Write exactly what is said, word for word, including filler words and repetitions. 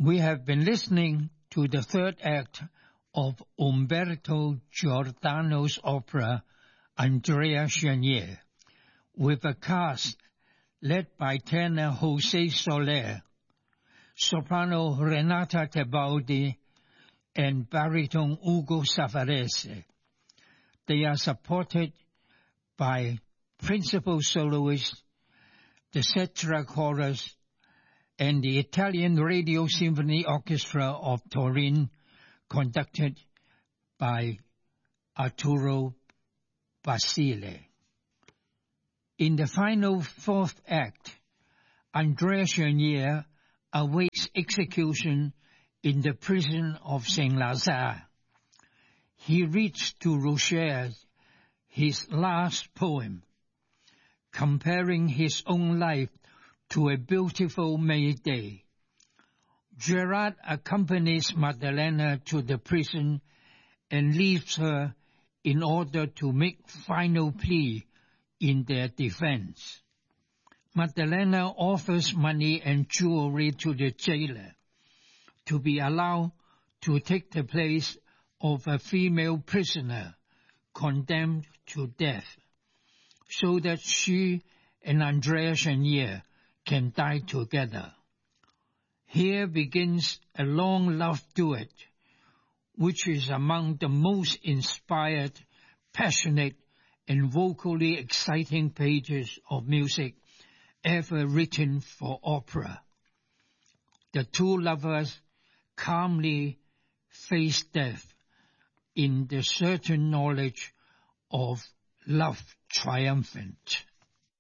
We have been listening to the third act of Umberto Giordano's opera Andrea Chenier, with a cast led by tenor Jose Soler, soprano Renata Tebaldi, and baritone Ugo Savarese. They are supported by principal soloist, the Cetra Chorus, and the Italian Radio Symphony Orchestra of Turin, conducted by Arturo Basile. In the final fourth act, Andrea Chenier awaits execution in the prison of Saint-Lazare. He reads to Rocher his last poem, comparing his own life to a beautiful May day. Gerard accompanies Maddalena to the prison and leaves her in order to make final plea in their defense. Maddalena offers money and jewelry to the jailer to be allowed to take the place of a female prisoner condemned to death, so that she and Andrea Chenier can die together. Here begins a long love duet, which is among the most inspired, passionate, and vocally exciting pages of music ever written for opera. The two lovers calmly face death in the certain knowledge of love triumphant.